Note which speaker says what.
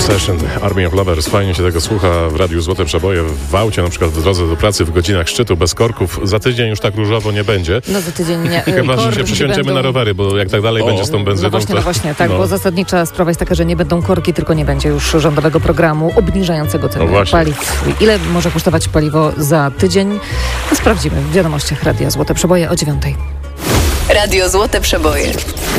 Speaker 1: Session, Army of Lovers. Fajnie się tego słucha w Radiu Złote Przeboje, w aucie, na przykład w drodze do pracy, w godzinach szczytu, bez korków. Za tydzień już tak różowo nie będzie.
Speaker 2: No za tydzień nie.
Speaker 1: Chyba, że się przesiądziemy na rowery, bo jak tak dalej będzie z tą benzyną,
Speaker 2: no właśnie, tak, bo zasadnicza sprawa jest taka, że nie będą korki, tylko nie będzie już rządowego programu obniżającego ceny paliw. Ile może kosztować paliwo za tydzień? No sprawdzimy w wiadomościach Radia Złote Przeboje o 9:00.
Speaker 3: Radio Złote Przeboje.